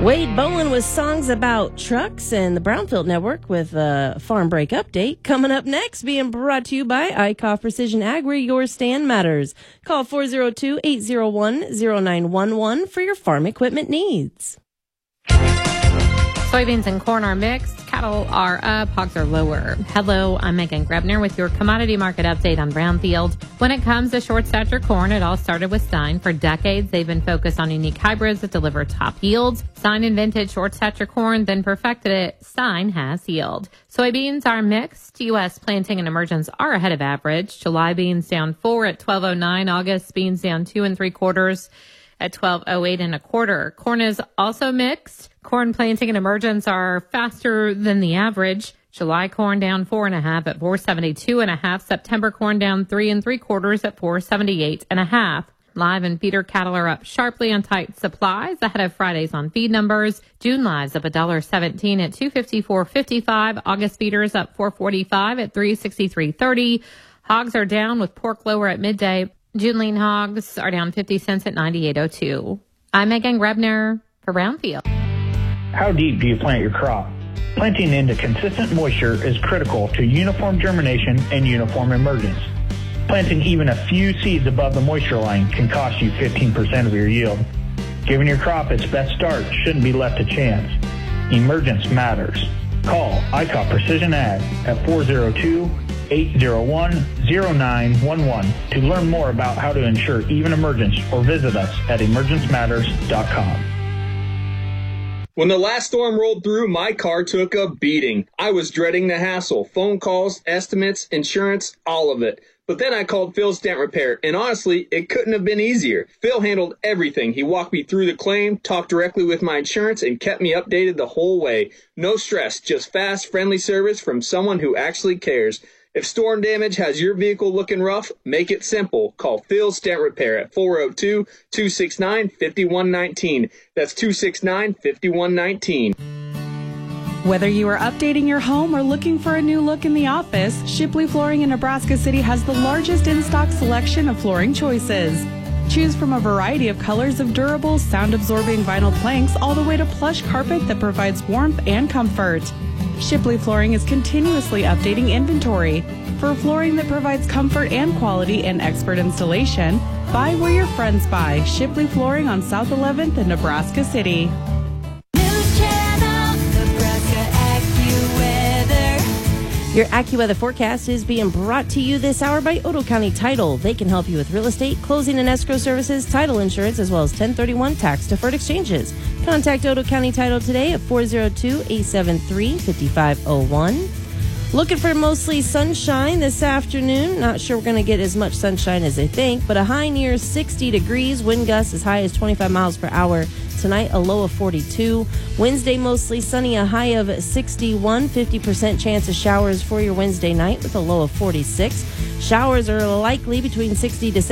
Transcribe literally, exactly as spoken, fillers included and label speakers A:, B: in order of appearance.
A: Wade Bowen with songs about trucks, and the Brownfield Network with a Farm Break Update. Coming up next, being brought to you by Eichhoff Precision Ag, where your stand matters. Call four oh two, eight oh one, oh nine one one for your farm equipment needs.
B: Soybeans and corn are mixed. Cattle are up. Hogs are lower. Hello, I'm Megan Grebner with your commodity market update on Brownfield. When it comes to short stature corn, it all started with Stein. For decades, they've been focused on unique hybrids that deliver top yields. Stein invented short stature corn, then perfected it. Stein has yield. Soybeans are mixed. U S planting and emergence are ahead of average. July beans down four at twelve oh nine. August beans down two and three quarters at twelve oh eight and a quarter. Corn is also mixed. Corn planting and emergence are faster than the average. July corn down four and a half at four seventy-two and a half. September corn down three and three quarters at four seventy-eight and a half. Live and feeder cattle are up sharply on tight supplies ahead of Fridays on feed numbers. June lives up one dollar seventeen at two fifty-four fifty-five. August feeders up four forty-five at three sixty-three thirty. Hogs are down with pork lower at midday. June lean hogs are down fifty cents at ninety-eight oh two. I'm Megan Grebner for Brownfield.
C: How deep do you plant your crop? Planting into consistent moisture is critical to uniform germination and uniform emergence. Planting even a few seeds above the moisture line can cost you fifteen percent of your yield. Giving your crop its best start shouldn't be left to chance. Emergence matters. Call Eichhoff Precision Ag at four oh two, eight oh one, oh nine one one to learn more about how to ensure even emergence, or visit us at emergence matters dot com.
D: When the last storm rolled through, my car took a beating. I was dreading the hassle, phone calls, estimates, insurance, all of it. But then I called Phil's Dent Repair, and honestly, it couldn't have been easier. Phil handled everything. He walked me through the claim, talked directly with my insurance, and kept me updated the whole way. No stress, just fast, friendly service from someone who actually cares. If storm damage has your vehicle looking rough, make it simple. Call Phil's Dent Repair at four oh two, two six nine, five one one nine. That's two six nine, five one one nine.
E: Whether you are updating your home or looking for a new look in the office, Shipley Flooring in Nebraska City has the largest in-stock selection of flooring choices. Choose from a variety of colors of durable, sound-absorbing vinyl planks all the way to plush carpet that provides warmth and comfort. Shipley Flooring is continuously updating inventory. For flooring that provides comfort and quality and expert installation, buy where your friends buy. Shipley Flooring on South eleventh in Nebraska City.
F: News Channel, Nebraska AccuWeather.
A: Your AccuWeather forecast is being brought to you this hour by Otoe County Title. They can help you with real estate, closing and escrow services, title insurance, as well as ten thirty-one tax-deferred exchanges. Contact Otoe County Title today at four oh two, eight seven three, five five oh one. Looking for mostly sunshine this afternoon. Not sure we're going to get as much sunshine as they think, but a high near sixty degrees. Wind gusts as high as twenty-five miles per hour. Tonight, a low of forty-two. Wednesday, mostly sunny, a high of sixty-one. fifty percent chance of showers for your Wednesday night with a low of forty-six. Showers are likely between sixty to